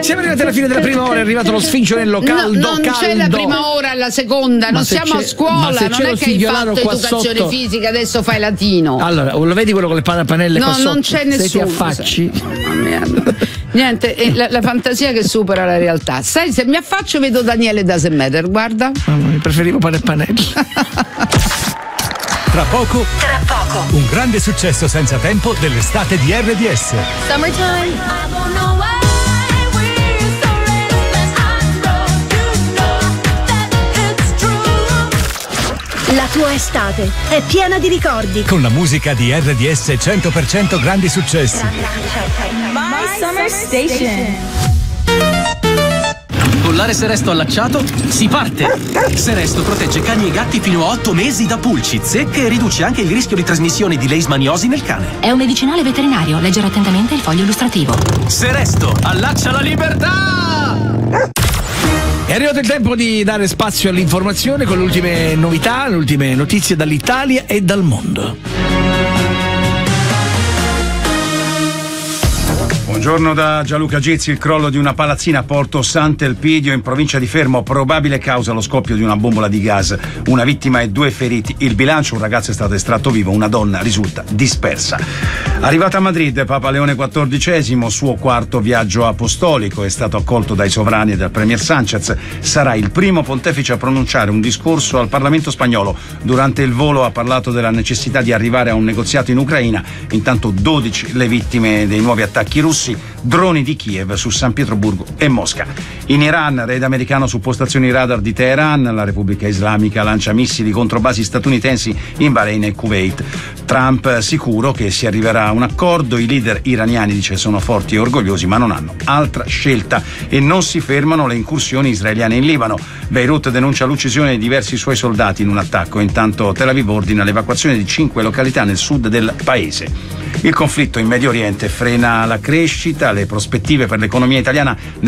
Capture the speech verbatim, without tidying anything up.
Siamo arrivati alla fine della prima ora, è arrivato lo sfincionello caldo, no, non caldo. c'è la prima ora, la seconda, Ma non se siamo c'è- a scuola, ma se non c'è è lo che hai singhiolaro fatto qua educazione sotto- fisica, adesso fai latino. Allora, lo vedi quello con le panelle No, qua sotto? non c'è Se nessuno. ti affacci. Mamma mia. Niente, è la, la fantasia che supera la realtà. Sai, se mi affaccio vedo Daniele Dasemeter, guarda. Mamma mia, preferivo pane e panelli. Tra poco, Tra poco. un grande successo senza tempo dell'estate di R D S. Summertime. La tua estate è piena di ricordi. Con la musica di R D S cento per cento grandi successi. My Summer Station. Collare Seresto allacciato, si parte! Seresto protegge cani e gatti fino a otto mesi da pulci, zecche e riduce anche il rischio di trasmissione di leishmaniosi nel cane. È un medicinale veterinario, leggere attentamente il foglio illustrativo. Seresto, allaccia la libertà! È arrivato il tempo di dare spazio all'informazione con le ultime novità, le ultime notizie dall'Italia e dal mondo. Buongiorno da Gianluca Gezzi. Il crollo di una palazzina a Porto Sant'Elpidio in provincia di Fermo, probabile causa lo scoppio di una bombola di gas, una vittima e due feriti. Il bilancio: un ragazzo è stato estratto vivo, una donna risulta dispersa. Arrivato a Madrid, Papa Leone quattordicesimo, suo quarto viaggio apostolico, è stato accolto dai sovrani e dal premier Sanchez. Sarà il primo pontefice a pronunciare un discorso al Parlamento spagnolo. Durante il volo ha parlato della necessità di arrivare a un negoziato in Ucraina. Intanto dodici le vittime dei nuovi attacchi russi, droni di Kiev su San Pietroburgo e Mosca. In Iran, raid americano su postazioni radar di Teheran, la Repubblica Islamica lancia missili contro basi statunitensi in Bahrain e Kuwait. Trump sicuro che si arriverà a un accordo, i leader iraniani dice sono forti e orgogliosi ma non hanno altra scelta e non si fermano le incursioni israeliane in Libano. Beirut denuncia l'uccisione di diversi suoi soldati in un attacco, intanto Tel Aviv ordina l'evacuazione di cinque località nel sud del paese. Il conflitto in Medio Oriente frena la crescita, le prospettive per l'economia italiana